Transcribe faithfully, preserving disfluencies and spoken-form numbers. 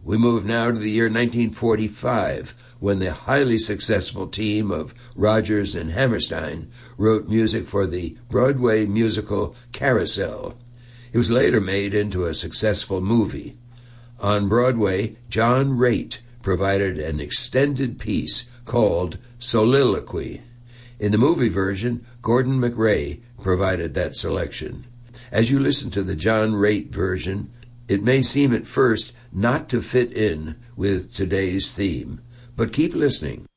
We move now to the year nineteen forty-five, when the highly successful team of Rodgers and Hammerstein wrote music for the Broadway musical Carousel. It was later made into a successful movie. On Broadway, John Raitt provided an extended piece called Soliloquy. In the movie version, Gordon MacRae provided that selection. As you listen to the John Raitt version, it may seem at first not to fit in with today's theme, but keep listening.